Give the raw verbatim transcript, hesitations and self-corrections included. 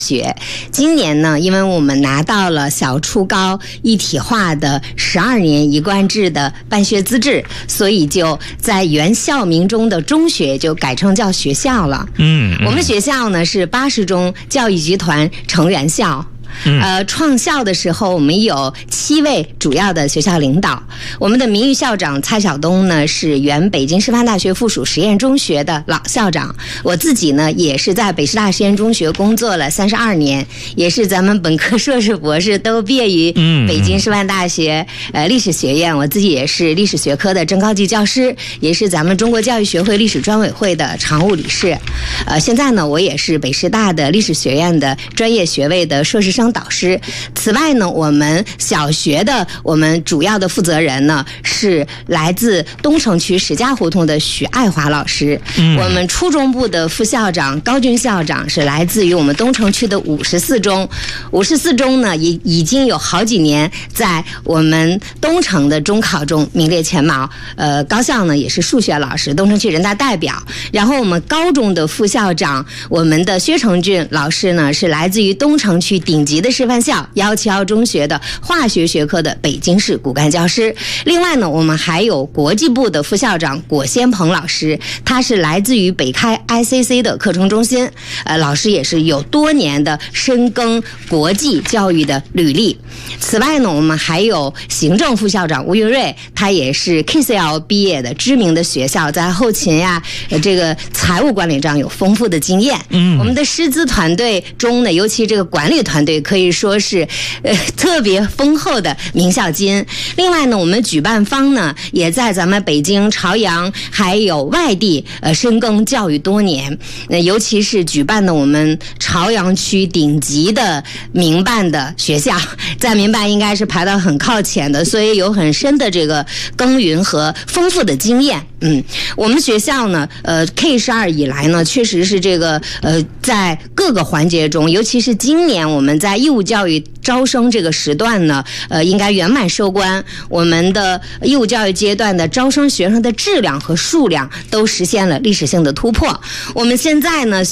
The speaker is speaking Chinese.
学。今年呢，因为我们拿到了小初高一体化的十二年一贯制的办学资质，所以就在原校名中的中学就改成叫学校了。嗯，我们学校呢是巴士中教育集团成员校。呃，创校的时候，我们有七位主要的学校领导。我们的名誉校长蔡晓东呢，是原北京师范大学附属实验中学的老校长。我自己呢，也是在北师大实验中学工作了三十二年，也是咱们本科、硕士、博士都毕业于北京师范大学呃历史学院。我自己也是历史学科的正高级教师，也是咱们中国教育学会历史专委会的常务理事。呃，现在呢，我也是北师大的历史学院的专业学位的硕士生导师。此外呢，我们小学的我们主要的负责人呢是来自东城区史家胡同的许爱华老师。嗯、我们初中部的副校长高军校长是来自于我们东城区的五十四中。五十四中呢，也已经有好几年在我们东城的中考中名列前茅。呃，高校呢也是数学老师，东城区人大代表。然后我们高中的副校长，我们的薛成俊老师呢是来自于东城区顶级的师范校幺七幺中学的化学学科的北京市骨干教师。另外呢，我们还有国际部的副校长果先鹏老师，他是来自于北开 I C C 的课程中心，呃，老师也是有多年的深耕国际教育的履历。此外呢，我们还有行政副校长吴云瑞，他也是 K C L 毕业的知名的学校，在后勤呀、呃、这个财务管理上有丰富的经验。嗯，我们的师资团队中呢，尤其这个管理团队可以说是呃特别丰厚的名校基因。另外呢，我们举办方呢也在咱们北京、朝阳还有外地呃深耕教育多年。那、呃、尤其是举办的我们朝阳区顶级的民办的学校，在民办应该是排到很靠前的，所以有很深的这个耕耘和丰富的经验。嗯，我们学校呢，呃 K 十二以来呢，确实是这个呃在各个环节中，尤其是今年我们在义务教育招生这个时段呢，呃，应该圆满收官。我们的义务教育阶段的招生学生的质量和数量都实现了历史性的突破。我们现在呢。